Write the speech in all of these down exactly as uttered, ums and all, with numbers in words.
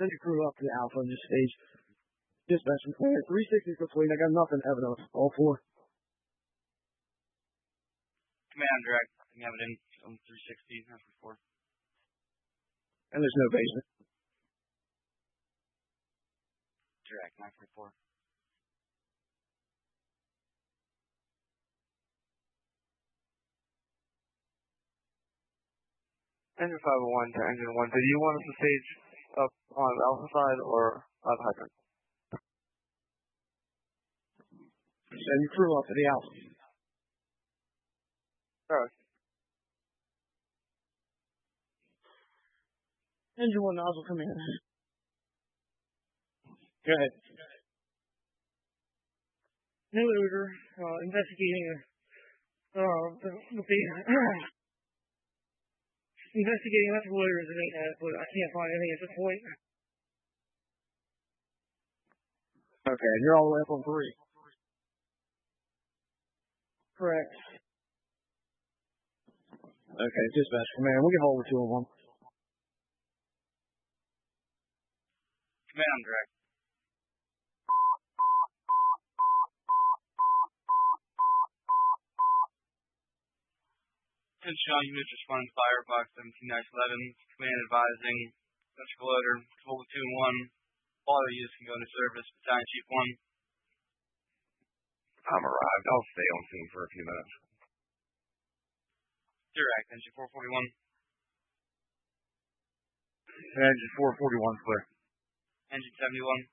Send your crew up to the Alpha in this stage. Dispatch, three sixty complete. I got nothing evident. All four. Command direct. Evidence on three sixty. nine forty-four. And there's no basement. Direct. nine forty-four. Engine five oh one to engine one. Did you want us to stage up on the Alpha side or on the hydrant? Send your crew up to the Alpha. Alright. Engine one nozzle, come in. Go ahead. New odor, uh, investigating, uh, the, the, investigating electrical odors in it, uh, but I can't find anything at this point. Okay, and you're all the way up on three. Correct. Okay, dispatch command. We can hold with two on one. Command direct. Attention all units responding to Firebox seventeen dash eleven. Command advising. Electrical odor. Hold with two and one. All other units can go into service. Battalion Chief one. I'm arrived. I'll stay on scene for a few minutes. Direct. Engine four forty-one. Engine four forty-one clear. Engine seventy-one.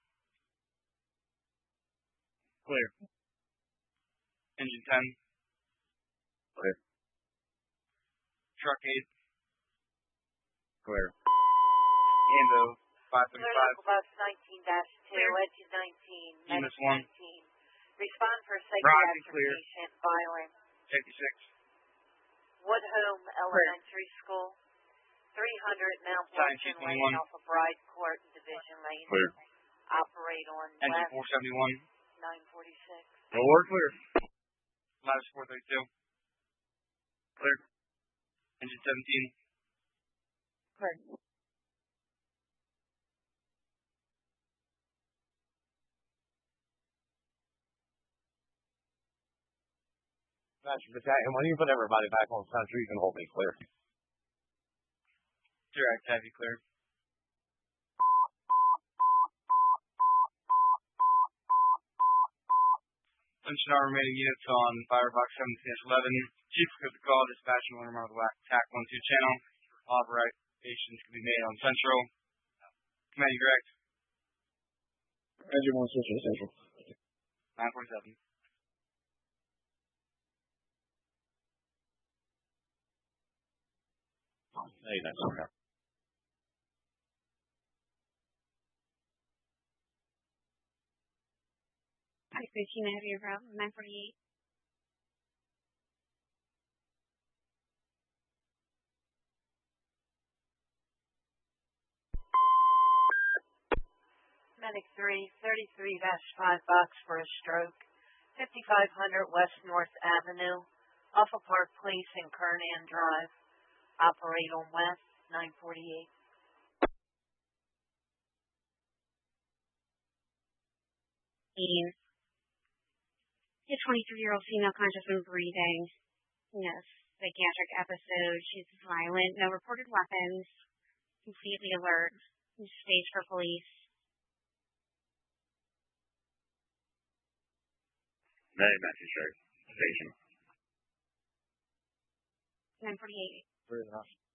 Clear. Engine ten. Clear. Truck eight. Clear. Ambo five thirty-five. Bus nineteen dash two, engine nineteen, Units one. nineteen. Respond for Rising psychiatric clear. patient violent. fifty-six. Woodhome Elementary School. three hundred Mount Washington Lane off of Bride Court and Division Lane. Clear. Operate on Engine left four seventy-one. nine forty-six. No word clear. Lattice four thirty-two. Clear. Engine seventeen. Clear. Master Battalion, when you put everybody back on Central, you can hold me clear. Direct heavy clear. Attention all remaining units on Firebox seventeen dash eleven. Chief of the call, dispatch and alarm out of the TAC one two channel. All operations can be made on Central. Command direct. Engine one switch to Central. nine forty-seven. Hey, that's okay. Hi, Christina, have your route nine forty-eight. Medic three, thirty-three dash five box for a stroke. fifty-five hundred West North Avenue. Off of Park Place and Kernan Drive. Operate on West nine forty-eight. A twenty-three-year-old female conscious and breathing. Yes, psychiatric episode. She's violent. No reported weapons. Completely alert. Stage for police. Hey, Matthew Sharp. Station. nine forty-eight. Very nice.